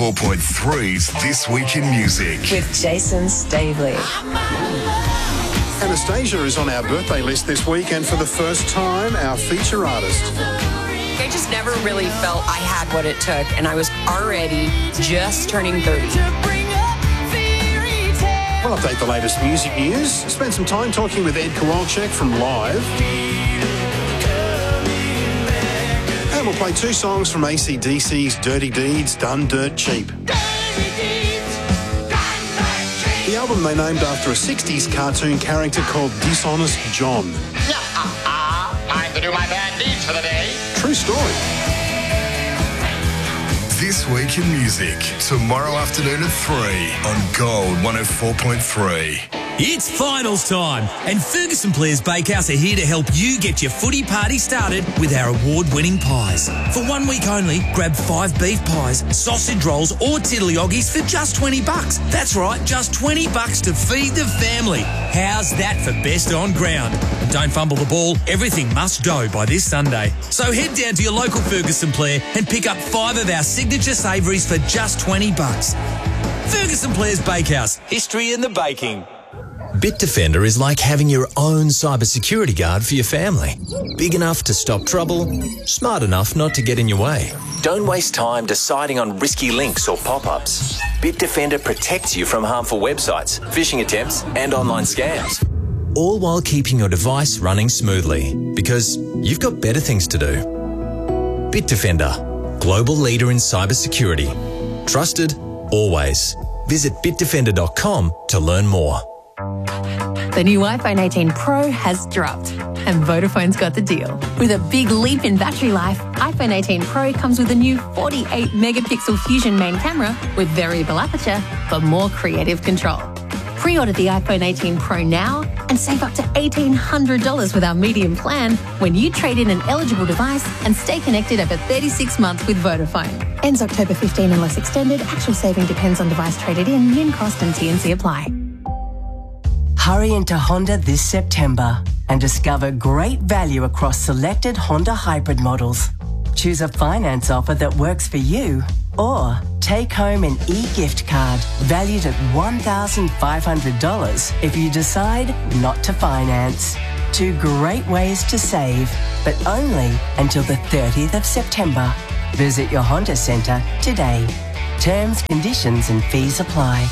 4.3's This Week in Music. With Jason Stavely. Anastasia is on our birthday list this week, and for the first time, our feature artist. I just never really felt I had what it took, and I was already just turning 30. We'll update the latest music news, spend some time talking with Ed Kowalczyk from Live. And we'll play two songs from AC/DC's Dirty Deeds, Done Dirt Cheap. The album they named after a 60s cartoon character called Dishonest John. Time to do my bad deeds for the day. True story. This Week in Music, tomorrow afternoon at 3 on Gold 104.3. It's finals time, and Ferguson Players Bakehouse are here to help you get your footy party started with our award-winning pies. For 1 week only, grab 5 beef pies, sausage rolls or tiddlyoggies for just $20. That's right, just $20 to feed the family. How's that for best on ground? And don't fumble the ball, everything must go by this Sunday. So head down to your local Ferguson Player and pick up 5 of our signature savouries for just $20. Ferguson Players Bakehouse, history in the baking. Bitdefender is like having your own cybersecurity guard for your family. Big enough to stop trouble, smart enough not to get in your way. Don't waste time deciding on risky links or pop-ups. Bitdefender protects you from harmful websites, phishing attempts, and online scams. All while keeping your device running smoothly, because you've got better things to do. Bitdefender, global leader in cybersecurity. Trusted, always. Visit bitdefender.com to learn more. The new iPhone 18 Pro has dropped, and Vodafone's got the deal. With a big leap in battery life, iPhone 18 Pro comes with a new 48-megapixel Fusion main camera with variable aperture for more creative control. Pre-order the iPhone 18 Pro now and save up to $1,800 with our medium plan when you trade in an eligible device and stay connected over 36 months with Vodafone. Ends October 15 unless extended. Actual saving depends on device traded in, min cost and T&C apply. Hurry into Honda this September and discover great value across selected Honda hybrid models. Choose a finance offer that works for you, or take home an e-gift card valued at $1,500 if you decide not to finance. 2 great ways to save, but only until the 30th of September. Visit your Honda Centre today. Terms, conditions and fees apply.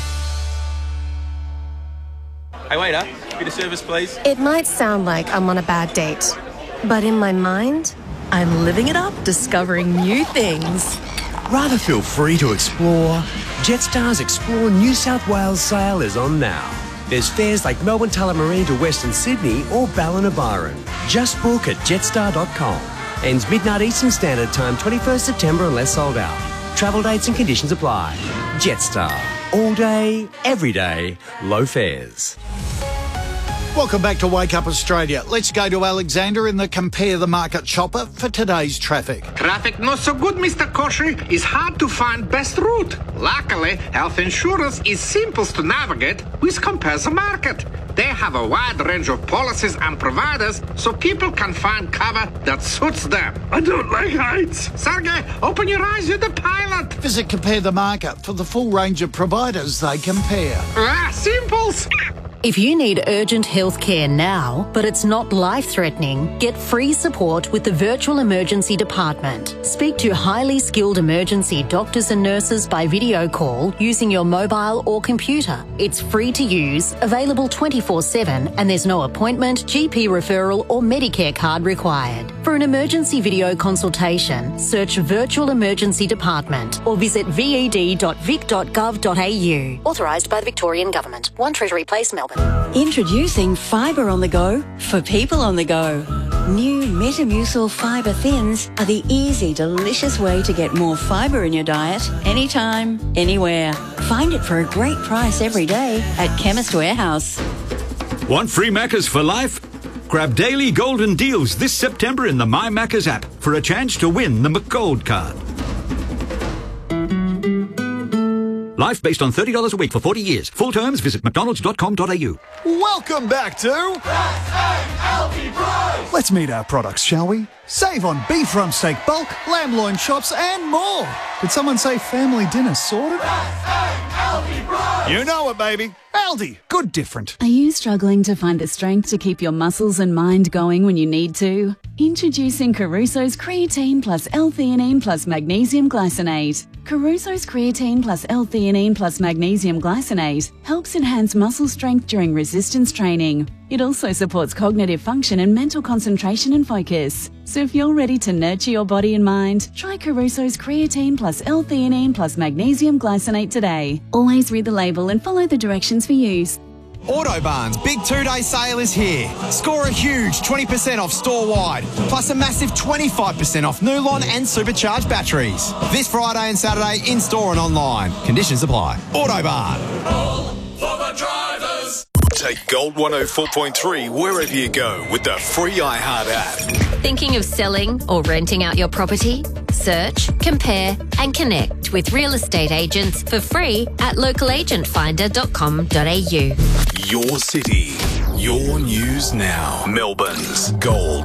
Hey, waiter, bit of service, please. It might sound like I'm on a bad date, but in my mind, I'm living it up, discovering new things. Rather feel free to explore. Jetstar's Explore New South Wales sale is on now. There's fares like Melbourne Tullamarine to Western Sydney or Ballina Byron. Just book at jetstar.com. Ends midnight Eastern Standard Time, 21st September unless sold out. Travel dates and conditions apply. Jetstar. All day, every day, low fares. Welcome back to Wake Up Australia. Let's go to Alexander in the Compare the Market chopper for today's traffic. Traffic not so good, Mr. Koshy. It's hard to find best route. Luckily, health insurance is simple to navigate with Compare the Market. They have a wide range of policies and providers so people can find cover that suits them. I don't like heights. Sergey, open your eyes, you're the pilot. Visit Compare the Market for the full range of providers they compare. Simples. If you need urgent health care now, but it's not life-threatening, get free support with the Virtual Emergency Department. Speak to highly skilled emergency doctors and nurses by video call using your mobile or computer. It's free to use, available 24/7, and there's no appointment, GP referral or Medicare card required. For an emergency video consultation, search Virtual Emergency Department or visit ved.vic.gov.au. Authorised by the Victorian Government. 1 Treasury Place, Melbourne. Introducing Fibre on the Go for people on the go. New Metamucil Fibre Thins are the easy, delicious way to get more fibre in your diet anytime, anywhere. Find it for a great price every day at Chemist Warehouse. Want free Maccas for life? Grab daily golden deals this September in the My Maccas app for a chance to win the McGold card. Life based on $30 a week for 40 years. Full terms, visit mcdonalds.com.au. Welcome back to... Let's meet our products, shall we? Save on beef rump steak bulk, lamb loin chops and more. Did someone say family dinner sorted? You know it, baby. Aldi. Good different. Are you struggling to find the strength to keep your muscles and mind going when you need to? Introducing Caruso's Creatine plus L-theanine plus Magnesium Glycinate. Caruso's Creatine plus L-theanine plus Magnesium Glycinate helps enhance muscle strength during resistance training. It also supports cognitive function and mental concentration and focus. So if you're ready to nurture your body and mind, try Caruso's Creatine plus L-theanine plus Magnesium Glycinate today. Always read the label and follow the directions for use. Autobarn's big 2-day sale is here. Score a huge 20% off store-wide, plus a massive 25% off Nulon and supercharged batteries. This Friday and Saturday in-store and online. Conditions apply. Autobarn. All for the drivers. Take Gold 104.3 wherever you go with the free iHeart app. Thinking of selling or renting out your property? Search, compare and connect with real estate agents for free at localagentfinder.com.au. Your city, your news now. Melbourne's Gold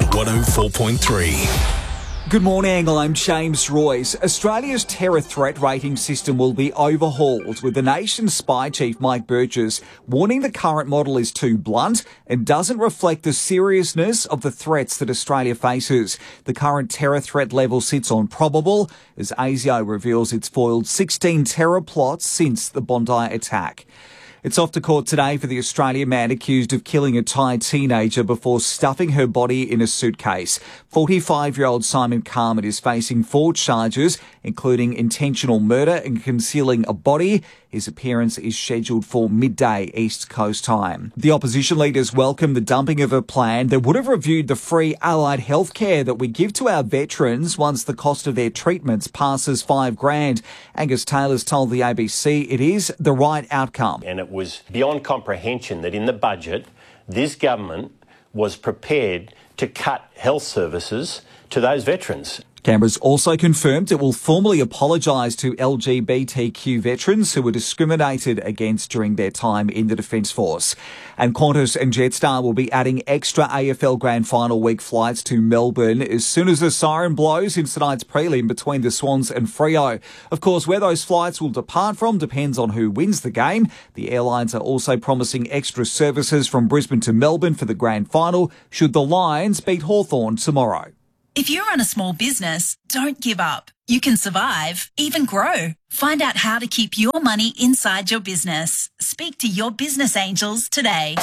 104.3. Good morning, I'm James Royce. Australia's terror threat rating system will be overhauled, with the nation's spy chief Mike Burgess warning the current model is too blunt and doesn't reflect the seriousness of the threats that Australia faces. The current terror threat level sits on probable, as ASIO reveals it's foiled 16 terror plots since the Bondi attack. It's off to court today for the Australian man accused of killing a Thai teenager before stuffing her body in a suitcase. 45-year-old Simon Carmen is facing 4 charges, including intentional murder and concealing a body. His appearance is scheduled for midday East Coast time. The opposition leaders welcome the dumping of a plan that would have reviewed the free allied health care that we give to our veterans once the cost of their treatments passes $5,000. Angus Taylor's told the ABC it is the right outcome. And it was beyond comprehension that in the budget, this government was prepared to cut health services to those veterans. Canberra's also confirmed it will formally apologise to LGBTQ veterans who were discriminated against during their time in the Defence Force. And Qantas and Jetstar will be adding extra AFL Grand Final week flights to Melbourne as soon as the siren blows in tonight's prelim between the Swans and Freo. Of course, where those flights will depart from depends on who wins the game. The airlines are also promising extra services from Brisbane to Melbourne for the Grand Final should the Lions beat Hawthorn tomorrow. If you run a small business, don't give up. You can survive, even grow. Find out how to keep your money inside your business. Speak to your business angels today.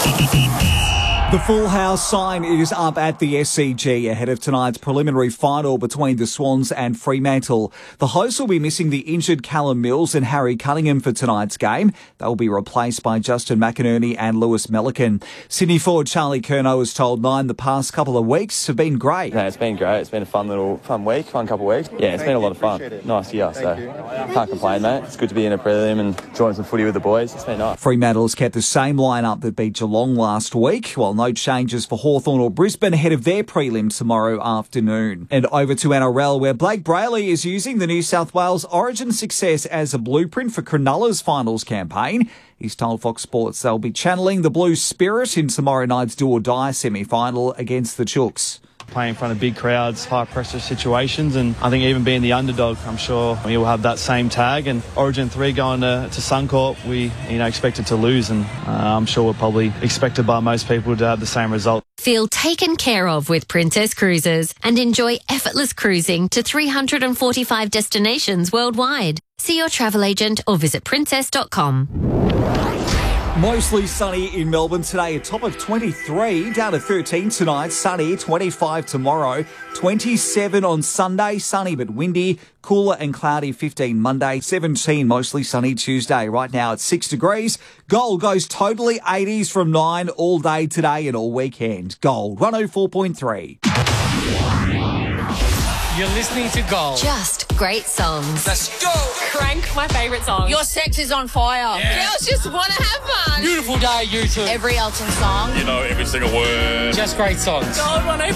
The Full House sign is up at the SCG ahead of tonight's preliminary final between the Swans and Fremantle. The hosts will be missing the injured Callum Mills and Harry Cunningham for tonight's game. They will be replaced by Justin McInerney and Lewis Melican. Sydney forward Charlie Curnow has told Nine the past couple of weeks have been great. Yeah, it's been great. It's been a fun week, fun couple of weeks. Yeah, it's been a lot of fun. Nice year, so can't complain, mate. It's good to be in a prelim and enjoying some footy with the boys. It's been nice. Fremantle has kept the same lineup that beat Geelong last week, while no changes for Hawthorn or Brisbane ahead of their prelim tomorrow afternoon. And over to NRL, where Blake Brayley is using the New South Wales Origin success as a blueprint for Cronulla's finals campaign. He's told Fox Sports they'll be channeling the blue spirit in tomorrow night's do-or-die semi-final against the Chooks. Playing in front of big crowds, high-pressure situations, and I think even being the underdog, I'm sure we will have that same tag. And Origin 3 going to Suncorp, we expected to lose, and I'm sure we're probably expected by most people to have the same result. Feel taken care of with Princess Cruises and enjoy effortless cruising to 345 destinations worldwide. See your travel agent or visit princess.com. Mostly sunny in Melbourne today, a top of 23, down to 13 tonight, sunny, 25 tomorrow, 27 on Sunday, sunny but windy, cooler and cloudy 15 Monday, 17 mostly sunny Tuesday. Right now it's 6 degrees. Gold goes totally 80s from 9 all day today and all weekend. Gold 104.3. You're listening to Gold. Just great songs. Let's go. Crank, my favourite song. Your sex is on fire. Yeah. Girls just want to have fun. Beautiful day, you two. Every Elton song. You know every single word. Just great songs. Gold 104.3.